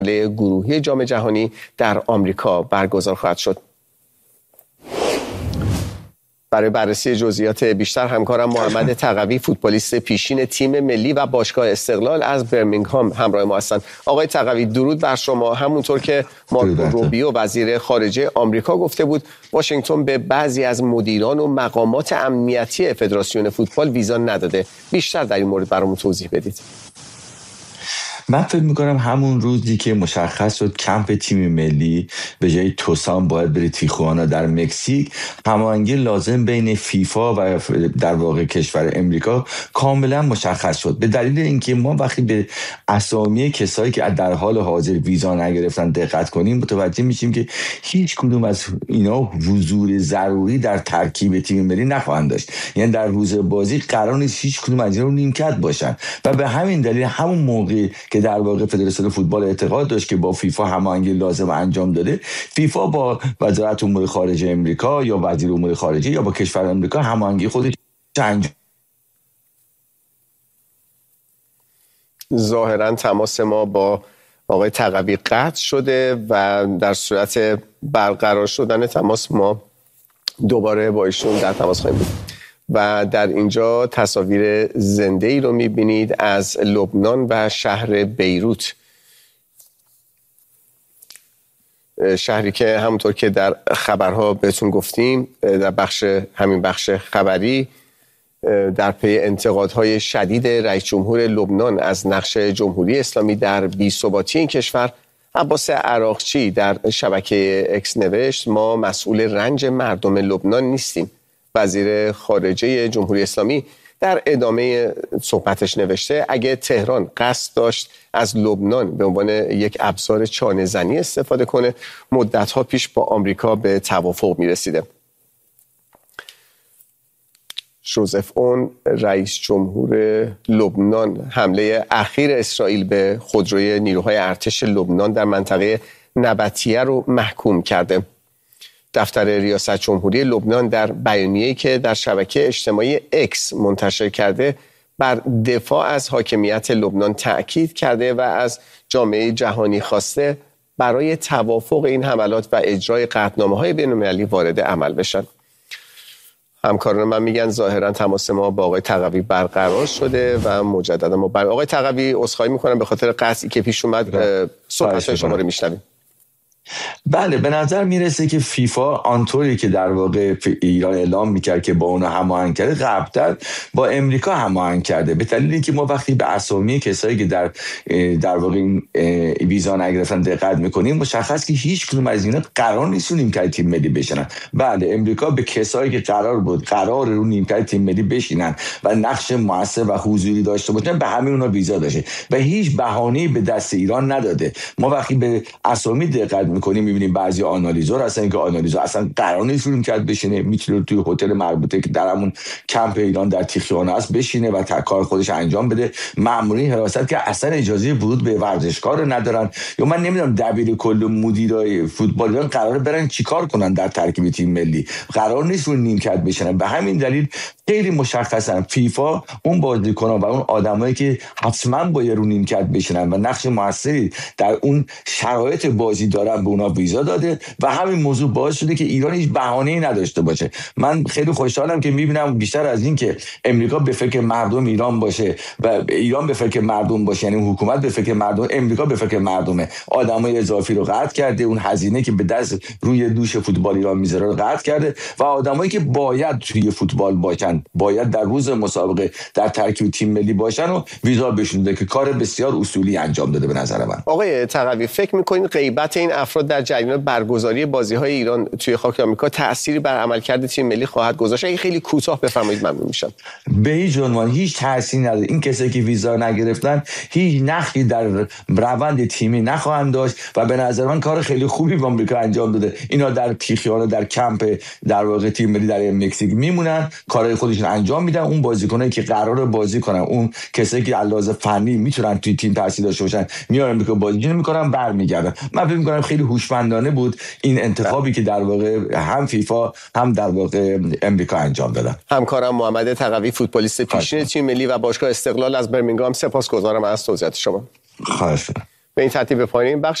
گروهی جام جهانی در آمریکا برگزار خواهد شد. برای بررسی جزئیات بیشتر همکارم محمد تقوی، فوتبالیست پیشین تیم ملی و باشگاه استقلال از برمینگهام همراه ما هستند. آقای تقوی، درود بر شما. همونطور که مارکو روبیو وزیر خارجه آمریکا گفته بود، واشنگتن به بعضی از مدیران و مقامات امنیتی فدراسیون فوتبال ویزا نداده. بیشتر در این مورد برامون توضیح بدید. من فکر میکنم همون روزی که مشخص شد کمپ تیم ملی به جای توسان باید بره تیخوانا در مکزیک، هماهنگی لازم بین فیفا و در واقع کشور امریکا کاملا مشخص شد. به دلیل اینکه ما وقتی به اسامی کسایی که در حال حاضر ویزا نگرفتن دقت کنیم، متوجه میشیم که هیچ کدوم از اینا حضور ضروری در ترکیب تیم ملی نخواهند داشت. یعنی در روز بازی قرار نیست هیچ کدوم از اینا رو نیمکت باشن و به همین دلیل همون موقع که در واقع فدراسیون فوتبال اعتقاد داشت که با فیفا هماهنگی لازم انجام داده، فیفا با وزارت امور خارجه امریکا یا وزیر امور خارجه یا با کشور امریکا هماهنگی خودش انجام. ظاهرا تماس ما با آقای تقوی قطع شده و در صورت برقرار شدن تماس ما دوباره با ایشون در تماس خواهیم بود. و در اینجا تصاویر زنده ای رو میبینید از لبنان و شهر بیروت، شهری که همونطور که در خبرها بهتون گفتیم در همین بخش خبری در پی انتقادهای شدید رئیس جمهور لبنان از نقش جمهوری اسلامی در بی‌ثباتی این کشور، عباس عراقچی در شبکه اکس نوشت: ما مسئول رنج مردم لبنان نیستیم. وزیر خارجه جمهوری اسلامی در ادامه صحبتش نوشته اگه تهران قصد داشت از لبنان به عنوان یک ابزار چانه‌زنی استفاده کنه، مدت‌ها پیش با آمریکا به توافق می‌رسیده. ژوزف اون، رئیس جمهور لبنان، حمله اخیر اسرائیل به خودروی نیروهای ارتش لبنان در منطقه نبطیه رو محکوم کرده. دفتر ریاست جمهوری لبنان در بیانیه‌ای که در شبکه اجتماعی اکس منتشر کرده بر دفاع از حاکمیت لبنان تأکید کرده و از جامعه جهانی خواسته برای توافق این حملات و اجرای قطعنامه‌های بین‌المللی وارد عمل بشن. همکاران من میگن ظاهرا تماس ما با آقای تقوی برقرار شده و مجددا ما آقای تقوی عذرخواهی میکنم به خاطر قطعی که پیش اومد. صحبت شما رو میشنویم. بله، به نظر میرسه که فیفا آنطوری که در واقع ایران اعلام میکرد که با اونا هماهنگ کرده، قبلتر با امریکا هماهنگ کرده، به دلیلی که ما وقتی به اسامی کسایی که در واقع این ویزا نگرفتن دقت میکنیم، مشخص که هیچ کدوم از اینا قرار نیست نیمکت تیم ملی بشینن. بله، امریکا به کسایی که قرار رو نیمکت تیم ملی بشینن و نقش موثر و حضوری داشته باشن، به همه اونا ویزا داده و هیچ بهانه‌ای به دست ایران نداده. ما وقتی به اسامی دقت میکنیم میبینیم بعضی آنالیزور هستن که آنالیزور اصلا قرار نیست رو کرد بشینه، میتونه توی هتل مربوطه که در همون کمپ ایران در تیخوانا است بشینه و کار خودش انجام بده. مامورین حراست که اصلا اجازه ورود به ورزشگاه رو ندارن، یا من نمیدونم دبیر کل مدیرای فوتبال ایران قراره برن چیکار کنن در ترکیب تیم ملی، قرار نیست رو نیمکت بشینن. به همین دلیل خیلی مشخصا فیفا اون بازیکن‌ها و اون آدمایی که حتما باید رو نیمکت بشینن و نقش موثری در اون شرایط بازی دارن به اونا ویزا داده و همین موضوع باعث شده که ایران هیچ بهانه‌ای نداشته باشه. من خیلی خوشحالم که میبینم بیشتر از این که امریکا به فکر مردم ایران باشه و ایران به فکر مردم باشه، یعنی حکومت به فکر مردم، امریکا به فکر مردمه، آدمای اضافی رو قطع کرده، اون هزینه که به دست روی دوش فوتبال ایران میذاره رو قطع کرده و آدمایی که باید توی فوتبال باشن، باید در روز مسابقه در ترکیب تیم ملی باشن و ویزا بهشون داده که کار بسیار اصولی انجام داده به نظر من. آقای تقوی، فکر می‌کنید غیبت این افراد در جریان برگزاری بازی‌های ایران توی خاک آمریکا تأثیری بر عملکرد تیم ملی خواهد گذاشت؟ اگه خیلی کوتاه بفرمایید ممنون میشم. به هیچ عنوان هیچ تأثیری نداره. این کسایی که ویزا نگرفتن هیچ نقشی در روند تیمی نخواهند داشت و به نظر من کار خیلی خوبی با آمریکا انجام داده. اینا در تیخوانا در کمپ در واقع تیم ملی در مکزیک میمونن، کارهای خودشون انجام میدن. اون بازیکنایی که قراره بازی کنن، اون کسایی که علاوه فنی میتونن توی تیم تاثیر داشته باشن، میان آمریکا بازی میکنن، برمیگردن. من فکر میکنم خیلی هوشمندانه بود این انتخابی که در واقع هم فیفا هم در واقع امریکا انجام دادن. همکارم محمد تقوی، فوتبالیست پیشین تیم ملی و باشگاه استقلال از برمینگهام، سپاسگزارم از توضیحات شما. خواهش می‌کنم. به این ترتیب به پایان این بخش